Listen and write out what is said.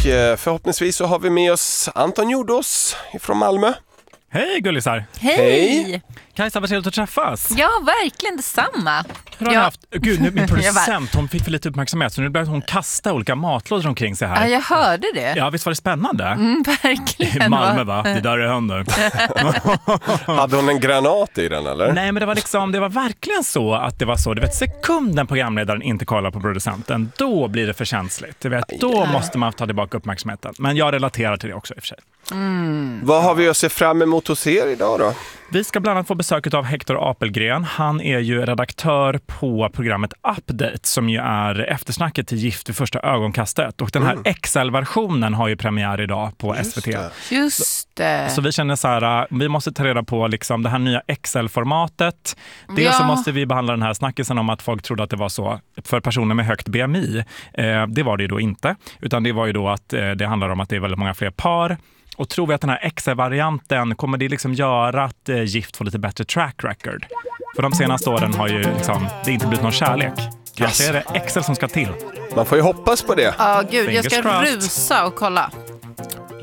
förhoppningsvis så har vi med oss Anton Jordås från Malmö. Hej gullisar! Hej! Kajsa, vad trevligt att träffas. Ja, verkligen detsamma. Hur har ni haft? Gud, nu, min producent, hon fick för lite uppmärksamhet så nu började hon kasta olika matlådor omkring sig här. Ja, jag hörde det. Ja, visst var det spännande? Verkligen. I Malmö, va? Det där är händer. Hade hon en granat i den, eller? Nej, men det var verkligen så att det var så. Du vet, sekunden programledaren inte kollar på producenten, då blir det för känsligt. Du vet, då måste man ta tillbaka uppmärksamheten. Men jag relaterar till det också i och för sig. Vad har vi att se fram emot hos er idag då? Vi ska bland annat få besöket av Hector Apelgren. Han är ju redaktör på programmet Update som ju är eftersnacket till Gift vid första ögonkastet. Och den här XL-versionen har ju premiär idag på SVT. Just det. Så vi känner så här, vi måste ta reda på liksom det här nya XL-formatet. Dels så måste vi behandla den här snackisen om att folk trodde att det var så för personer med högt BMI. Det var det ju då inte. Utan det var ju då att det handlar om att det är väldigt många fler par. Och tror vi att den här XL-varianten kommer det liksom göra att Gift får lite bättre track record? För de senaste åren har ju liksom, det inte blivit någon kärlek. Kanske är det XL som ska till. Man får ju hoppas på det. Ja, gud, jag ska Fingers crossed. rusa och kolla.